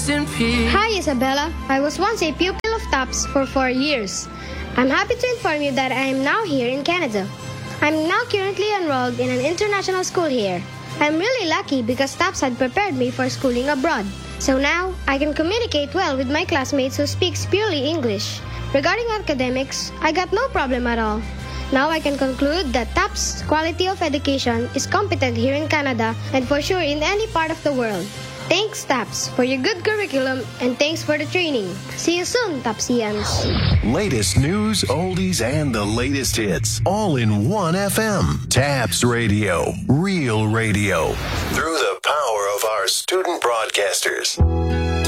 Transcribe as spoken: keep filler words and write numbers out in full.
rest in peace. Hi, Isabella. I was once a pupil of TAPS for four years. I'm happy to inform you that I am now here in Canada. I'm now currently enrolled in an international school here. I'm really lucky because TAPS had prepared me for schooling abroad. So now, I can communicate well with my classmates who speak purely English. Regarding academics, I got no problem at all. Now I can conclude that TAPS quality of education is competent here in Canada and for sure in any part of the world. Thanks, TAPS, for your good curriculum and thanks for the training. See you soon, TAPSians. Latest news, oldies, and the latest hits, all in one F M. TAPS Radio, real radio. Through the power of our student broadcasters.